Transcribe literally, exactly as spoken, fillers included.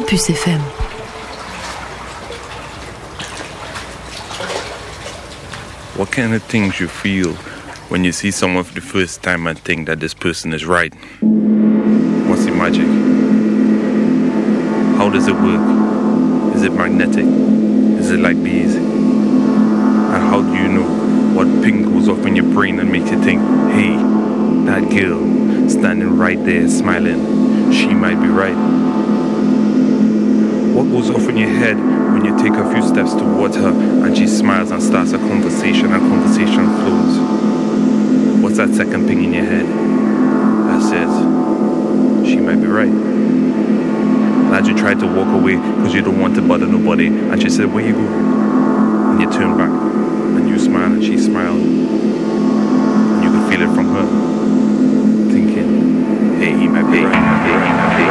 Campus F M. What kind of things you feel when you see someone for the first time and think that this person is right? What's the magic? How does it work? Is it magnetic? Is it like bees? And how do you know what ping goes off in your brain and makes you think, hey, that girl standing right there smiling, she might be right? What goes off in your head when you take a few steps towards her and she smiles and starts a conversation and conversation flows? What's that second ping in your head that says, she might be right? As you try to walk away because you don't want to bother nobody, and she said, where you go? And you turn back and you smile and she smiled, and you could feel it from her, thinking, hey, he might be right, hey, he might be right.